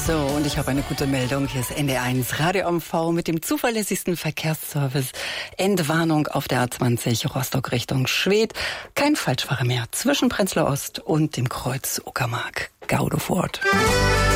So, und ich habe eine gute Meldung. Hier ist NDR1 Radio MV mit dem zuverlässigsten Verkehrsservice. Entwarnung auf der A20 Rostock Richtung Schwedt. Kein Falschfahrer mehr zwischen Prenzlau Ost und dem Kreuz Uckermark. Gaude fort.